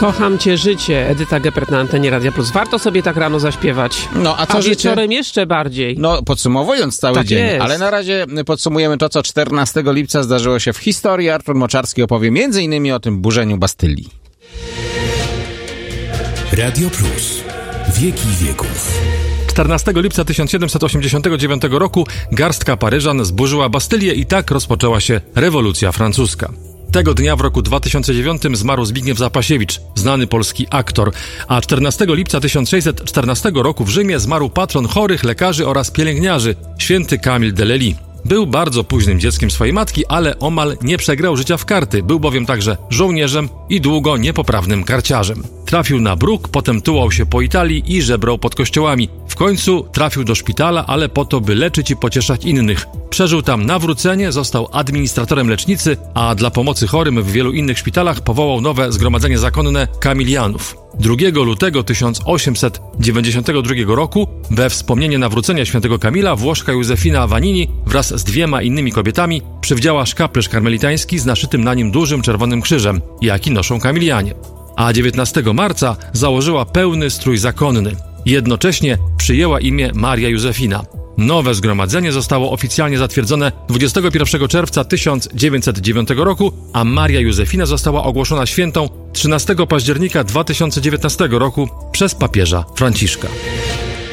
Kocham cię życie, Edyta Geppert na antenie Radia Plus. Warto sobie tak rano zaśpiewać. No, a wieczorem jeszcze bardziej. No, podsumowując cały tak dzień. Jest. Ale na razie podsumujemy to, co 14 lipca zdarzyło się w historii. Artur Moczarski opowie m.in. o tym burzeniu Bastylii. Radio Plus. Wieki wieków. 14 lipca 1789 roku garstka Paryżan zburzyła Bastylię i tak rozpoczęła się rewolucja francuska. Tego dnia w roku 2009 zmarł Zbigniew Zapasiewicz, znany polski aktor, a 14 lipca 1614 roku w Rzymie zmarł patron chorych, lekarzy oraz pielęgniarzy, święty Kamil de Lely. Był bardzo późnym dzieckiem swojej matki, ale omal nie przegrał życia w karty. Był bowiem także żołnierzem i długo niepoprawnym karciarzem. Trafił na bruk, potem tułał się po Italii i żebrał pod kościołami. W końcu trafił do szpitala, ale po to, by leczyć i pocieszać innych. Przeżył tam nawrócenie, został administratorem lecznicy, a dla pomocy chorym w wielu innych szpitalach powołał nowe zgromadzenie zakonne Kamilianów. 2 lutego 1892 roku we wspomnienie nawrócenia świętego Kamila Włoszka Józefina Vanini wraz z 2 innymi kobietami przywdziała szkaplerz karmelitański z naszytym na nim dużym czerwonym krzyżem, jaki noszą kamilianie. A 19 marca założyła pełny strój zakonny. Jednocześnie przyjęła imię Maria Józefina. Nowe zgromadzenie zostało oficjalnie zatwierdzone 21 czerwca 1909 roku, a Maria Józefina została ogłoszona świętą 13 października 2019 roku przez papieża Franciszka.